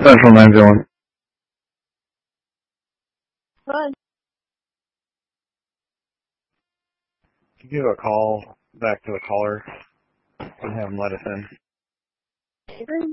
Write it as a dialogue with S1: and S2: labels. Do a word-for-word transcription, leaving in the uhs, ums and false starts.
S1: Central nine zero one.
S2: Hi.
S1: Can you give a call back to the caller and have him let us in?
S2: Adrian?